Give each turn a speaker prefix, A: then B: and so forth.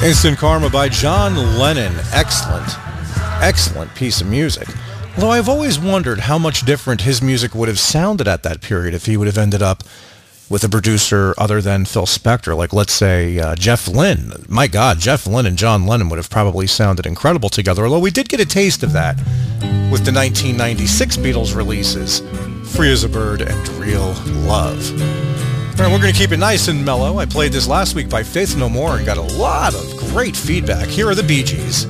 A: Instant Karma by John Lennon. Excellent piece of music. Although I've always wondered how much different his music would have sounded at that period if he would have ended up with a producer other than Phil Spector, like let's say Jeff Lynne. My God, Jeff Lynne and John Lennon would have probably sounded incredible together, although we did get a taste of that with the 1996 Beatles releases, Free as a Bird and Real Love. All right, we're going to keep it nice and mellow. I played this last week by Faith No More and got a lot of great feedback. Here are the Bee Gees.